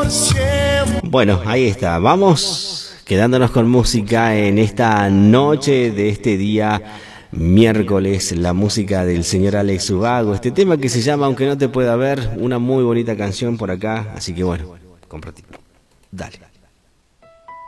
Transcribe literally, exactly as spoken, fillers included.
Bueno, ahí está, vamos quedándonos con música en esta noche de este día miércoles, la música del señor Alex Ubago, este tema que se llama Aunque no te pueda ver, una muy bonita canción por acá, así que bueno, comparte. Dale.